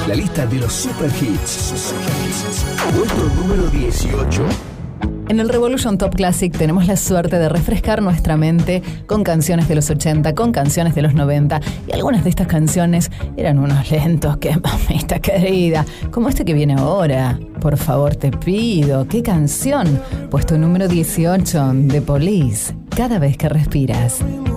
La lista de los super hits. Puesto número 18. En el Revolution Top Classic tenemos la suerte de refrescar nuestra mente con canciones de los 80, con canciones de los 90, y algunas de estas canciones eran unos lentos que, mamita querida, como este que viene ahora. Por favor te pido, ¿qué canción? Puesto número 18, The Police, Cada vez que respiras.